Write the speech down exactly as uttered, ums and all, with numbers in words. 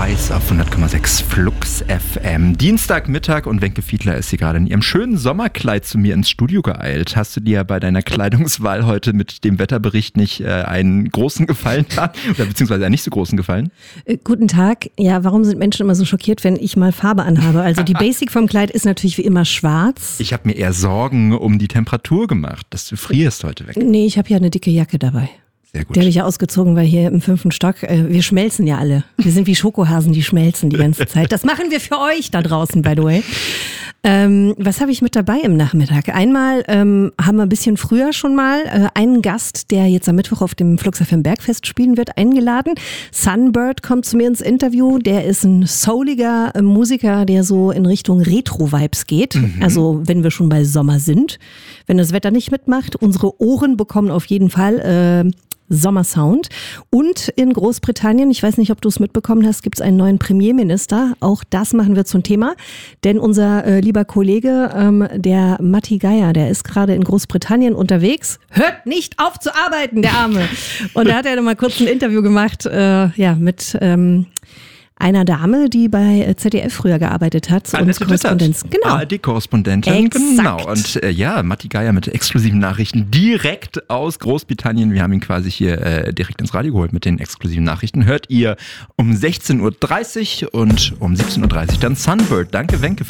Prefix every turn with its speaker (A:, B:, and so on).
A: Weiß auf hundert Komma sechs Flux F M. Dienstagmittag und Wenke Fiedler ist hier gerade in ihrem schönen Sommerkleid zu mir ins Studio geeilt. Hast du dir bei deiner Kleidungswahl heute mit dem Wetterbericht nicht äh, einen großen Gefallen getan? Oder beziehungsweise einen nicht so großen Gefallen?
B: Äh, guten Tag. Ja, warum sind Menschen immer so schockiert, wenn ich mal Farbe anhabe? Also die Basic vom Kleid ist natürlich wie immer schwarz.
A: Ich habe mir eher Sorgen um die Temperatur gemacht, dass du frierst heute weg.
B: Nee, ich habe ja eine dicke Jacke dabei.
A: Sehr gut.
B: Die habe ich ja ausgezogen, weil hier im fünften Stock, äh, wir schmelzen ja alle. Wir sind wie Schokohasen, die schmelzen die ganze Zeit. Das machen wir für euch da draußen, by the way. Ähm, was habe ich mit dabei im Nachmittag? Einmal ähm, haben wir ein bisschen früher schon mal äh, einen Gast, der jetzt am Mittwoch auf dem Flux F M Bergfest spielen wird, eingeladen. Sunbird kommt zu mir ins Interview. Der ist ein souliger äh, Musiker, der so in Richtung Retro-Vibes geht. Mhm. Also wenn wir schon bei Sommer sind. Wenn das Wetter nicht mitmacht, unsere Ohren bekommen auf jeden Fall äh, Sommersound. Und in Großbritannien, ich weiß nicht, ob du es mitbekommen hast, gibt es einen neuen Premierminister. Auch das machen wir zum Thema. Denn unser äh, lieber Kollege, ähm, der Matti Geier, der ist gerade in Großbritannien unterwegs. Hört nicht auf zu arbeiten, der Arme. Und da hat er noch mal kurz ein Interview gemacht, äh, ja, mit ähm, einer Dame, die bei Z D F früher gearbeitet hat, zu uns Korrespondenz.
A: Genau. A R D-Korrespondentin. Genau. Und äh, ja, Matti Geier mit exklusiven Nachrichten direkt aus Großbritannien. Wir haben ihn quasi hier äh, direkt ins Radio geholt mit den exklusiven Nachrichten. Hört ihr um sechzehn Uhr dreißig und um siebzehn Uhr dreißig dann Sunbird. Danke, Wenke.